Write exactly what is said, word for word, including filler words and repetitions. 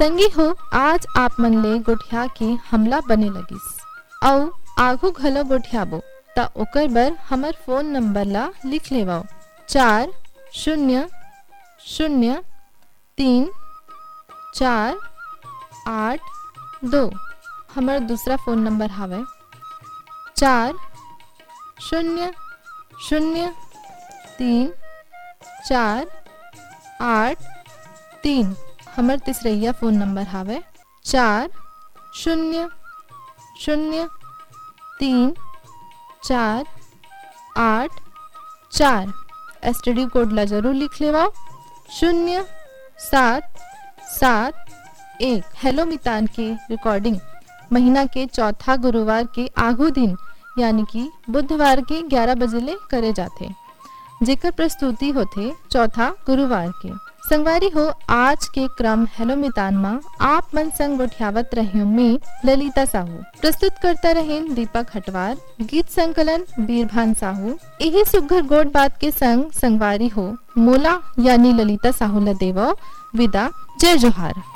संगी हो आज आप मन ले गोठिया के हमला बने लगिस और आघू घलो गोठियाबो त ओकर बर हमर फोन नंबर ला लिख लेवाओ चार शून्य शून्य तीन चार आठ दो। हमर दूसरा फोन नंबर हावे चार शून्य शून्य तीन चार आठ तीन। हमर तीसरैया फोन नंबर हावे चार शून्य शून्य तीन चार आठ चार। एसटीडी कोड ला जरूर लिख लेवाओ शून्य सात सात एक। हेलो मितान के रिकॉर्डिंग महीना के चौथा गुरुवार के आघू दिन यानी कि बुधवार के ग्यारह बजे ले करे जाते, जेकर प्रस्तुति होते चौथा गुरुवार के। संगवारी हो आज के क्रम हेलो मितान मा आप मन संग गोठियावत रहे में ललिता साहू, प्रस्तुत करता रहे दीपक हटवार, गीत संकलन बीरभान साहू। यही सुघर गोड बात के संग संगवारी हो मोला यानी ललिता साहू ला देव विदा। जय जोहार।